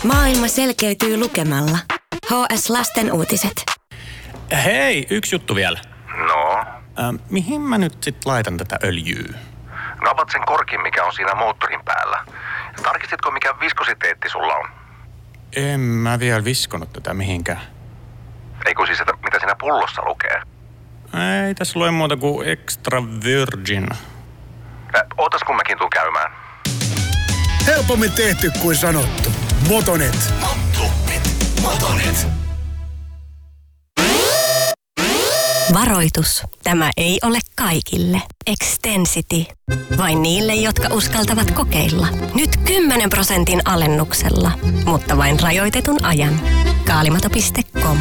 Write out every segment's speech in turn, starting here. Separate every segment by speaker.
Speaker 1: Maailma selkeytyy lukemalla. HS Lasten uutiset.
Speaker 2: Hei, yksi juttu vielä.
Speaker 3: No?
Speaker 2: Mihin mä nyt sit laitan tätä öljyä?
Speaker 3: No avat sen korkin, mikä on siinä moottorin päällä. Tarkistitko, mikä viskositeetti sulla on?
Speaker 2: En mä vielä viskonut tätä mihinkään.
Speaker 3: Ei kun siis, että mitä siinä pullossa lukee?
Speaker 2: Ei tässä lue muuta kuin extra virgin.
Speaker 3: Ootas kun mäkin tuun käymään.
Speaker 4: Helpommin tehty kuin sanottu. Motonet.
Speaker 5: Motonet.
Speaker 1: Varoitus. Tämä ei ole kaikille. Extensity. Vain niille, jotka uskaltavat kokeilla. Nyt 10% alennuksella. Mutta vain rajoitetun ajan. Kaalimato.com.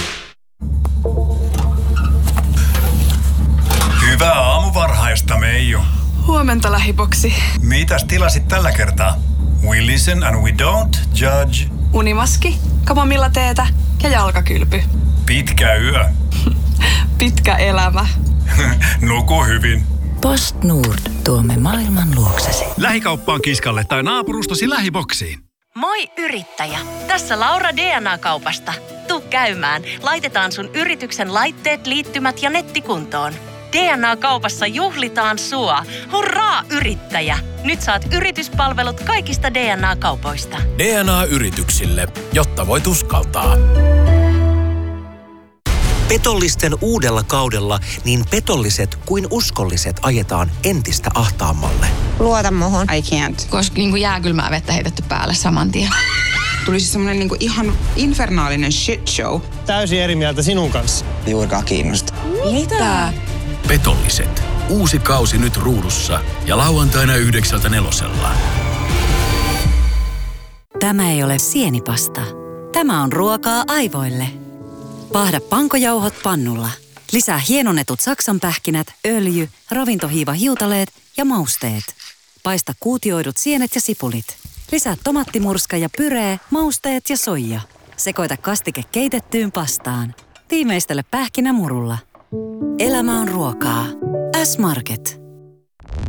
Speaker 5: Hyvää aamuvarhaista, Meiju.
Speaker 6: Huomenta, lähiboksi.
Speaker 5: Mitäs tilasit tällä kertaa? We listen and we don't judge.
Speaker 6: Unimaski, kamomilla-teetä ja jalkakylpy.
Speaker 5: Pitkä yö.
Speaker 6: Pitkä elämä.
Speaker 5: Nuku hyvin.
Speaker 7: PostNord. Tuomme maailman luoksesi.
Speaker 8: Lähikauppaan kiskalle tai naapurustosi lähiboksiin.
Speaker 9: Moi yrittäjä! Tässä Laura DNA-kaupasta. Tuu käymään. Laitetaan sun yrityksen laitteet, liittymät ja netti kuntoon. DNA-kaupassa juhlitaan sua. Hurraa yrittäjä! Nyt saat yrityspalvelut kaikista DNA-kaupoista.
Speaker 10: DNA-yrityksille, jotta voit uskaltaa.
Speaker 11: Petollisten uudella kaudella niin petolliset kuin uskolliset ajetaan entistä ahtaammalle.
Speaker 12: Luota muhun.
Speaker 13: I can't. Koska jääkylmää vettä heitetty päälle saman tien. Tulisi semmoinen ihan infernaalinen shit show.
Speaker 14: Täysin eri mieltä sinun kanssa.
Speaker 13: Juurikaan kiinnosta.
Speaker 12: Mitä?
Speaker 10: Petolliset. Uusi kausi nyt ruudussa ja lauantaina 9:00.
Speaker 7: Tämä ei ole sienipasta. Tämä on ruokaa aivoille. Paahda pankojauhot pannulla. Lisää hienonnetut saksanpähkinät, öljy, ravintohiivahiutaleet ja mausteet. Paista kuutioidut sienet ja sipulit. Lisää tomattimurska ja pyree, mausteet ja soija. Sekoita kastike keitettyyn pastaan. Tiimeistele pähkinämurulla. Elämä on ruokaa. S-Market.